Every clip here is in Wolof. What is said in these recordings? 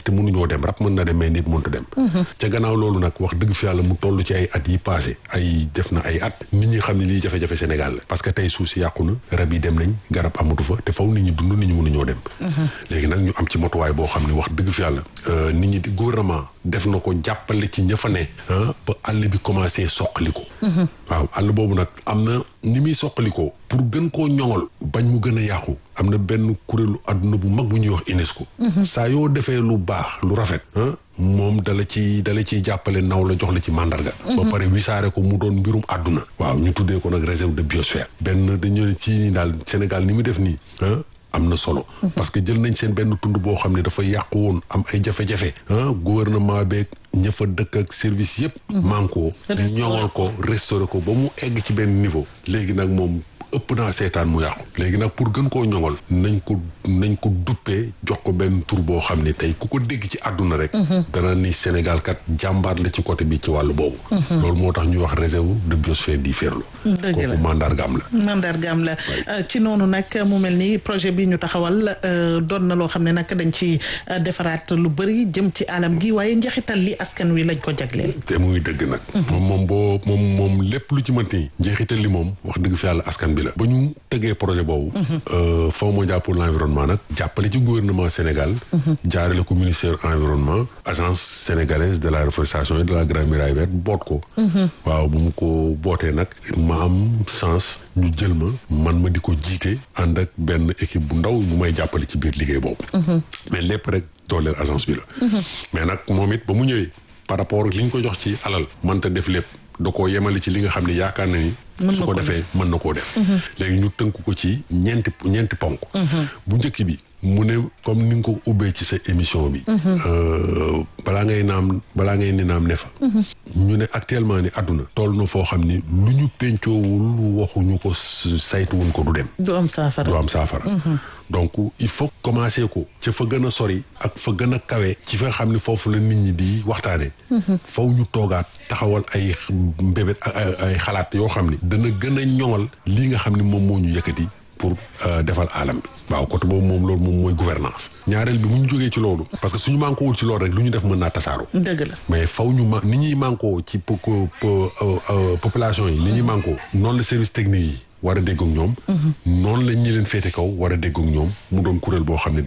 te mënuñoo dem rab mën na dem mais nit mënut a dem. ca gannaaw loolu nag wax dëgg fi yàlla mu toll ci ay at yi passé def na ay at nit ñi xam ne lii jafe-jafe Sénégal la parce que tey suuf si yàqu na rab yi dem nañ garab amatu fa te faw nit ñi dund nit ñi mënuñoo dem. léegi nag ñu am ci motuwaay boo xam ne wax dëgg fi yàlla nit ñi di gouvernement def na ko jàppale ci ña fa ne ba àll bi commencé soqaliko waaw àll boobu nag am na ni muy soqalikoo pour gën koo ñoŋol bañ mu gën a yàqu am na benn kuréelu àdduna bu mag bu ñuy wax UNESCO. saa yoo defee lu baax lu rafet moom dala ciy jàppale naw la jox la ci mandarga. ba pare wisaare ko mu doon mbirum àdduna. waaw ñu tuddee ko nag réserve de biosphère. benn dañu ne ci daal Sénégal ni mu def nii am na solo. parce que jël nañ seen benn tund boo xam ne dafa yàqu woon am ay jafe-jafe. gouvernement beeg ña fa dëkk ak service yëpp. manko ñoŋal ko restauré ko ba mu egg ci benn niveau. léegi nag moom ëpp naa seetaan mu yàqu. léegi nag pour gën koo ñoŋal. nañ ko duppee jox ko benn tur boo xam ne tey ku ko dégg ci àdduna rek. dana ni Sénégal kat jàmbaar la ci côté bi ci wàllu boobu. loolu moo tax ñuy wax réserve de biosphère di Ferlo. dëgg la kooku mandargaam la. mandargaam la ci noonu nag mu mel ni projet bi ñu taxawal doon na loo xam ne nag dañ ci defaraat lu bëri jëm ci alam gi waaye njeexital li askan wi lañ ko jagleel. te muy dëgg nag. moom lépp lu ci mënti njeexital li moom wax dëgg fi yàlla askan bi la. ba ñu tegee projet boobu. Fonds mondial pour l'environnement nag jàppale ci gouvernement Sénégal. jaarale ko ministère environnement agence sénégalaise de la reforestation et de la Grande Muraille Verte boot ko. waaw bu mu ko bootee nag ma am chance ñu jël ma di ko jiite ànd ak benn équipe bu ndaw bu may jàppale ci biir liggéey boobu. mais lépp rek dooleel agence bi la. mais nag moom it ba mu ñëwee par rapport ak li ñu ko jox ci alal mënta def lépp da koo yemale ci li nga xam ne yaakaar na ni. su ko defee mën na koo def. léegi ñu tënk ko ci ñeenti ponk. bu njëkk bi mu ne comme ni nga ko ubbee ci sa émission bi. balaa ngay ni naam ne fa. ñu ne actuellement ni àdduna toll na foo xam ni lu ñu pencoowul waxuñu ko saytuwuñ ko du dem. du am saafara. donc il faut commencer ko ca fa gën a sori ak fa gën a kawe ci fa xam ne foofu la nit ñi di waxtaane faw ñu toogaat taxawal ay mbébét ak ay xalaat yoo xam ne dana gën a ñoŋal lii nga xam ne moom moo ñu yëkkati pour defal alam bi. waaw côté boobu moom loolu moom mooy gouvernance ñaareel bi mu ñu jógee ci loolu parce que suñu mànkowul ci loolu rek lu ñu def mën naa tasaaroo. dëgg la mais faw ñu ni ñuy mànkoo ci population yi ni ñuy mànkoo noonu la service technique yi war a dégg ak ñoom. noonu la ñi leen féete kaw war a dégg ak ñoom mu doon kuréel boo xam ne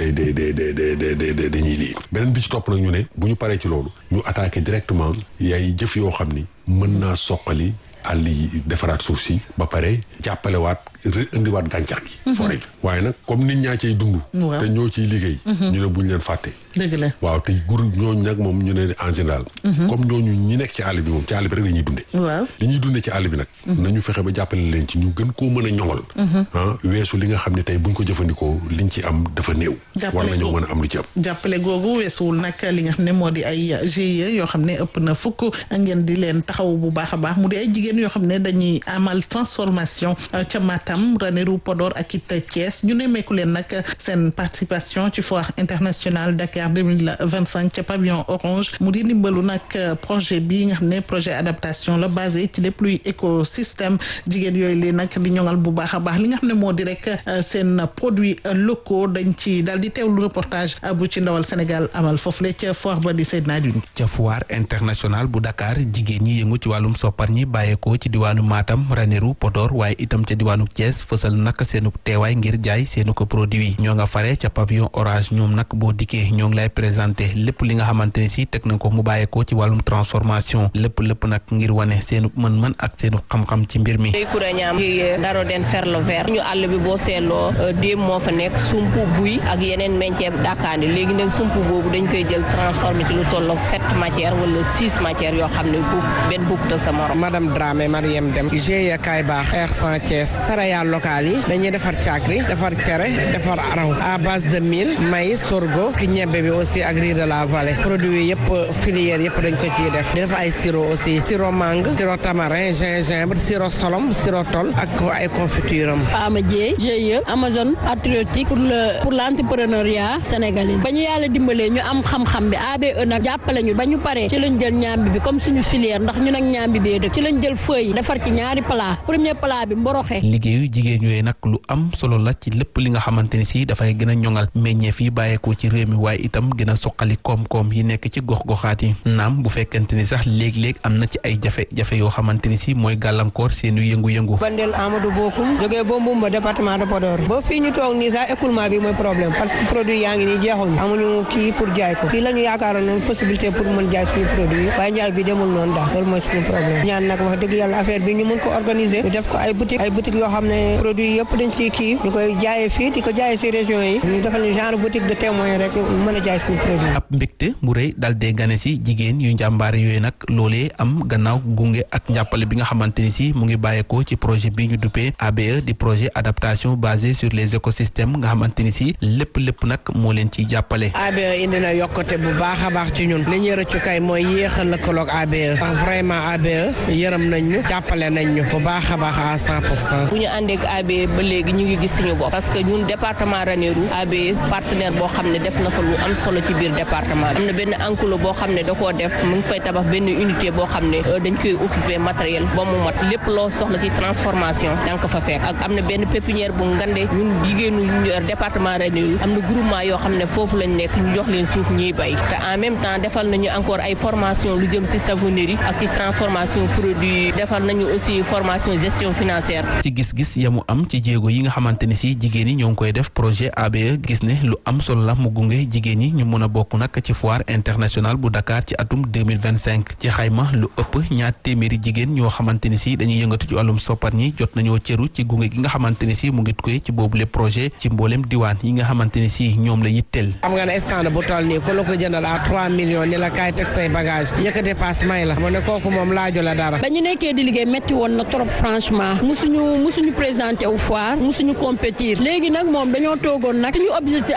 dañuy lii. beneen bi ci topp nag ñu ne bu ñu paree ci loolu ñu attaqué directement yaay jëf yoo xam ni mën naa soqali àll yi defaraat suuf si ba pare jàppalewaat indiwaat gàncax gi. forêt bi waaye nag comme nit ñaa cay dund. te ñoo ciy liggéey. ñu ne buñ leen fàtte. dëgg la waaw te groupe ñooñu nag moom ñu ne en général. comme ñooñu ñi nekk ci àll bi moom ci àll bi rek la ñuy dundee. waaw li ñuy dundee ci àll bi nag. nañu fexe ba jàppale leen ci ñu gën koo mën a ñoŋal. weesu li nga xam ne tey buñ ko jëfandikoo liñ ci am dafa néew. war nañoo mën a am lu ci am. jàppale googu weesuwul nag li nga xam ne moo di ay GIE yoo xam ne ëpp na fukk ngeen di leen taxaw bu baax a baax mu di ay jigéen yoo xam ne dañuy amal transformation ca Matam Ranérou Podor ak it Thiès ñu nemmeeku leen nag seen participation ci foire internationale Dakar 2025 ca pavillon orange mu di ndimbalu nag projet bi nga xam ne projet adaptation la basé ci lépp luy écosystème jigéen yooyu leen nag di ñoŋal bu baax a baax li nga xam ne moo di rek seen produits locaux dañ ci daal di teewlu reportage bu ci ndawal Sénégal amal foofu le ca foire ba di Seydina Diouf. ca foire internationale bu Dakar jigéen ñi yëngu ci wàllum soppar ñi bàyyeekoo ci diwaanu Matam Ranérou Podor waaye itam ca diwaanu Thiès fësal nag seenu teewaay ngir jaay seenu ko produit ñoo nga fare ca pavillon orange ñoom nag boo dikkee ñoo ngi lay présenté lépp li nga xamante ne si teg na ko mu bàyyeekoo ci wàllum transformation lépp nag ngir wane seenu mën-mën ak seenu xam-xam ci mbir mi. kurañaam daro den ferlo vert ñu àll bi boo seetloo déem moo fa nekk sumpu buy ak yeneen meññeef dàkkaandi léegi nag sumpu boobu dañ koy jël transformé ci lu tolloog 7 matières wala 6 matières yoo xam ne benn bokkut ak sa morom. madame Dramé Mariam Dem GIE Kaay Baax R100 Thiès céréales locales yi dañuy defar caakri defar cere defar araw à base de mil maïs sorgho ki ñebbe bi aussi ak riz de la vallée produits yëpp filière yëpp dañ ko ciy def di def ay sirop aussi sirop mangue sirop tamarin gingembre sirop solom sirop tol ak ay confiture am. Ama Dieye GIE Amazone patriotique pour l'entrepreneuriat sénégalais ba ñu yàlla dimbalee ñu am xam-xam bi ABE nag jàppale ñu ba ñu paree ci lañ jël ñaambi bi comme suñu filière ndax ñu nag ñaambi bee dëkk ci lañ jël feuille defar ci ñaari plat premier plat bi mboroxe. liggéeyu liggéeyu jigéen yooyu nag lu am solo la ci lépp li nga xamante ni si dafay gën a ñoŋal meññeef yi bàyyeekoo ci réew mi waaye itam gën a suqali koom-koom yi nekk ci gox-goxaat yi naam bu fekkente ni sax léeg-léeg am na ci ay jafe-jafe yoo xamante ni si mooy gàllankoor seenu yëngu-yëngu. Bandel Amadou Bokum jógee Bombumba département de Podor ba fii ñu toog nii sax écoulement bi mooy problème parce que produit yaa ngi nii jeexuñu amuñu kii pour jaay ko fii la ñu yaakaaroon noonu possibilité pour mën jaay suñu produit waaye njaay bi demul noonu daal loolu mooy suñu problème ñaan nag wax dëgg yàlla affaire bi ñu mën ko organiser ñu def ko ay boutique yoo xam ne produit yëpp dañ ciy kii ñu koy jaayee fii di ko jaayee si région yi ñu defal ñu genre boutique de témoin rek mën a jaay suñu produit. ab mbégte bu rëy daal dee gane si jigéen yu njàmbaare yooyu nag loolee am gannaaw gunge ak njàppale bi nga xamante ni si mu ngi bàyyeekoo ci projet bi ñu duppee ABE di projet adaptation basé sur les écosystèmes nga xamante ni si lépp nag moo leen ciy jàppale. ABE indi na yokkute bu baax a baax ci ñun li ñuy rëccu kay mooy yéex a lëkkaloog ABE ndax vraiment ABE yërëm nañ ñu jàppale nañ ñu bu baax a baax à 100%. bu ñu àndee ak ABE ba léegi ñu ngi gis suñu bopp parce que ñun département Ranérou ABE partenaire boo xam ne def na fa lu am solo ci biir département am na benn enclos boo xam ne da koo def mu ngi fay tabax benn unité boo xam ne dañ koy occuper matériel ba mu mat lépp loo soxla ci transformation danga ko fa fekk ak am na benn pépinière bu ngande ñun jigéenu département Ranérou am na groupement yoo xam ne foofu lañ nekk ñu jox leen suuf ñuy bay te en même temps defal nañu encore ay formation lu jëm ci savonnerie ak ci transformation produit defal nañu aussi formation gestion financière. ci gis-gis yamu am ci jéego yi nga xamante ni si jigéen ñi ñoo ngi koy def projet ABE gis ne lu am solo la mu gunge jigéen ñi ñu mën a bokk nag ci foire internationale bu Dakar ci atum 2025 ci xayma lu ëpp ñaar téeméeri jigéen ñoo xamante ni si dañuy yëngatu ci wàllum soppar ñi jot nañoo cëru ci gunge gi nga xamante ni si mu ngi koy ci boobule projet ci mboolem diwaan yi nga xamante ni si ñoom la yitteel. xam nga ne stand bu toll nii ku la ko jëndal à 3 millions ni la kaay teg say bagage yëkkati paas may la ma ne kooku moom laaju la dara. ba ñu nekkee di liggéey métti woon na trop franchement musuñu présenté wu foire musuñu compétir léegi nag moom dañoo toogoon nag suñu objectif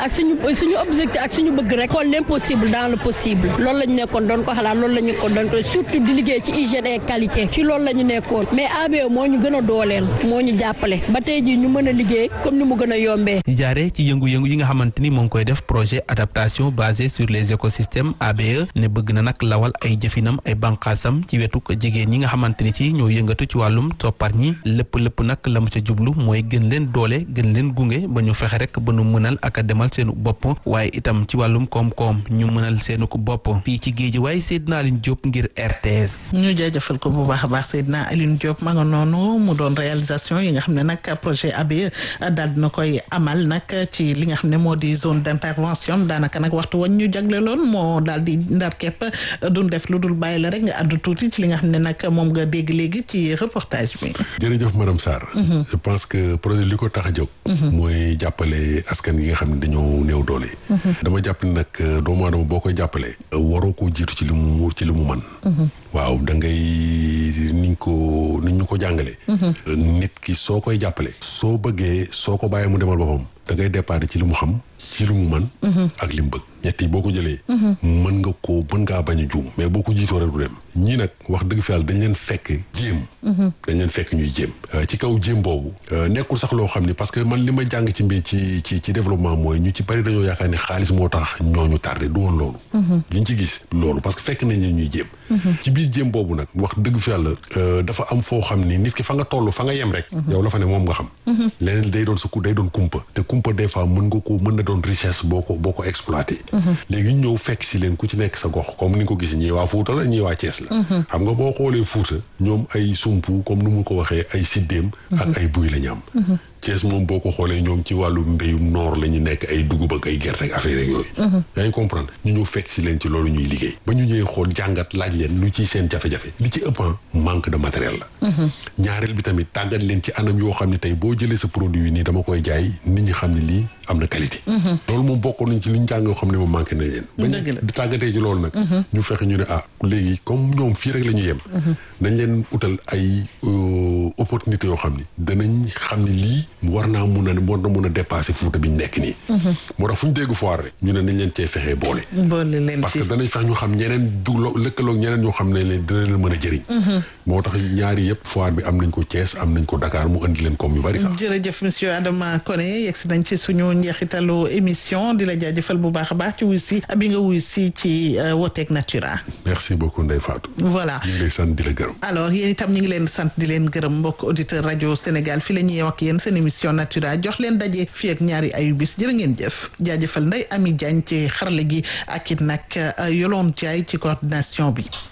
ak suñu bëgg rek xool l'impossible dans le possible loolu la ñu nekkoon doon ko xalaat loolu la ñu nekkoon doon ko surtout di liggéey ci hygiène et qualité ci loolu la ñu nekkoon mais ABE moo ñu gën a dooleel moo ñu jàppale ba tey jii ñu mën a liggéey comme ni mu gën a yombee. jaaree ci yëngu-yëngu yi nga xamante ni moo ngi koy def projet adaptation basé sur les écosystèmes ABE ne bëgg na nag lawal ay jëfinam ay banqaasam ci wetu jigéen ñi nga xamante ni ci ñoo yëngatu ci wàllum soppar ñi lépp nag la mu ca jublu mooy gën leen doole gën leen gunge ba ñu fexe rek ba nu mënal ak a demal seenu bopp waaye itam ci wàllum koom-koom ñu mënal seenu ko bopp fii ci géej waaye Seydina Aline Diop ngir RTS. ñu jaajëfal ko bu baax a baax Seydina Aline Diop ma nga noonu mu doon réalisation yi nga xam ne nag projet ABE daal dina koy amal nag ci li nga xam ne moo di zone d'intervention daanaka nag waxtu wañ ñu jagleloon moo daal di ndar képp duñ def lu dul bàyyi la rek nga àddu tuuti ci li nga xam ne nag moom nga dégg léegi ci reportage bi. jërëjëf madame Sarr. je pense que projet li ko tax a jóg. mooy jàppale askan yi nga xam ne dañoo néew doole. dama jàpp ne nag doomu aadama boo koy jàppale. waroo koo jiitu ci li mu mën. waaw da ngay niñ ñu ko jàngale. nit ki soo koy jàppale. soo ko bàyyee mu demal boppam da ngay départ ci li mu xam ci li mu mën. ak li mu bëgg. ñett yi boo ko jëlee. mën ngaa bañ a juum mais boo ko jiitoo rek du dem. ñii nag wax dëgg fi yàlla dañ leen fekk jéem. dañ leen fekk ñuy jéem. ci kaw jéem boobu. nekkul sax loo xam ni parce que man li ma jàng ci mbir ci développement mooy ñu ci bari dañoo yaakaar ni xaalis moo tax ñooñu tardé du woon loolu. liñ ci gis loolu parce que fekk nañ leen ñuy jéem. ci biir jéem boobu nag wax dëgg fi yàlla dafa am foo xam ni nit ki fa nga toll fa nga yem rek. yow la fa ne moom nga xam. leneen day doon kumpa te kumpa des fois mën na doon richesse boo ko exploité. léegi ñu ñëw fekk si leen ku ci nekk sa gox comme ni nga ko gis ñii waa Fuuta la ñii waa Thiès la. xam nga boo xoolee Fuuta ñoom ay sumpu comme ni mu ko waxee ay siddéem ak ay buy la ñu am. Thiès moom boo ko xoolee ñoom ci wàllu mbéyum noor la ñu nekk ay dugub ak ay gerte ak affaire yooyu. yaa ngi comprendre ñu ñëw fekk si leen ci loolu ñuy liggéey. ba ñu ñëwee xool jàngat laaj leen lu ciy seen jafe-jafe li ci ëpp manque de matériel la. ñaareel bi tamit tàggat leen ci anam yoo xam ne tey boo jëlee sa produit nii dama koy jaay nit ñi xam ne lii am na qualité. loolu moom bokkoon nañ ci li ñu jàng yoo xam ne moom manqué nañ leen. ba ñu tàggatee ci loolu nag. ñu fexe ñu ne léegi comme ñoom fii rek la ñu yem. dañ leen utal ay opportunité yoo xam ni danañ xam ne lii war na mun a dépasser Fuuta bi ñu nekk nii. moo tax fu ñu dégg foire rek ñu ne nañ leen cee fexee boole. leen parce que danañ fex ñu xam ñeneen lëkkaloog ñeneen ñoo xam ne leen dina leen mën a jëriñ. moo tax ñaari yëpp foire bi am nañ ko Thiès am nañ ko Dakar mu andi leen comme yu bari sax. jërëjëf monsieur Adama Koné yegsi nañ ci suñu njeexitalu émission di la jaajëfal bu baax a baax ci wuy si bi nga wuy si ci Wotek Natura. merci beaucoup Ndeye Fatou. voilà ñu ngi lay sant di la gërëm. alors yéen itam ñu ngi leen sant di leen gërëm mbokk auditeur rajo Sénégal fi la ñuy wax yéen seen émission Natura jox leen daje fii ak ñaari ayubis jërë ngeen jëf jaajëfal Ndeye Amy Diagne ci xarale gi ak it nag Yolande Ndiaye ci coordination bi.